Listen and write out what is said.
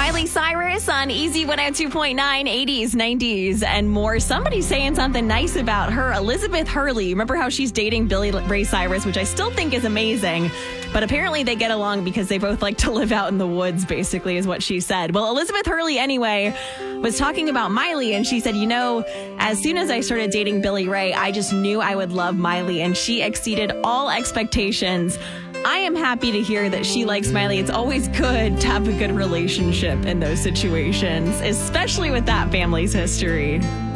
Miley Cyrus on Easy 102.9, 80s, 90s, and more. Somebody's saying something nice about her. Elizabeth Hurley. Remember how she's dating Billy Ray Cyrus, which I still think is amazing. But apparently they get along because they both like to live out in the woods, basically, is what she said. Well, Elizabeth Hurley, anyway, was talking about Miley, and she said, as soon as I started dating Billy Ray, I just knew I would love Miley, and she exceeded all expectations. I am happy to hear that she likes Miley. It's always good to have a good relationship in those situations, especially with that family's history.